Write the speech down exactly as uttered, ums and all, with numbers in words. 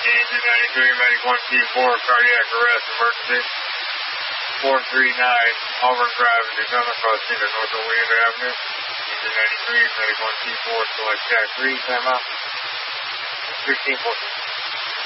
Engine ninety-three, medic one T four, cardiac arrest, emergency. four three nine, Auburn Drive in Daytona, cross Cedar, North Oleander Avenue. Engine ninety-three, medic one T four, select Jack three, time out. sixteen fourteen.